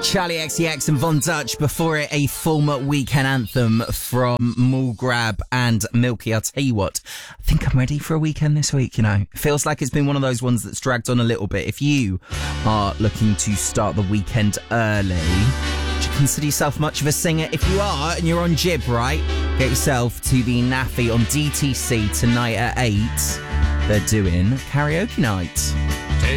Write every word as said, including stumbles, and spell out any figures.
Charlie X C X and Von Dutch, before it a former weekend anthem from Mulgrab and Milky. I'll tell you what, I think I'm ready for a weekend this week, you know. It feels like it's been one of those ones that's dragged on a little bit. If you are looking to start the weekend early, do you consider yourself much of a singer? If you are, and you're on Jib, right, get yourself to the Naffy on D T C tonight at eight. They're doing karaoke night.